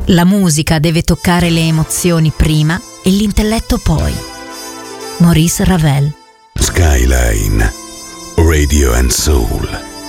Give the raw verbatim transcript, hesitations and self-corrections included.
La musica deve toccare le emozioni prima e l'intelletto poi. Maurice Ravel. Skyline Radio and Soul.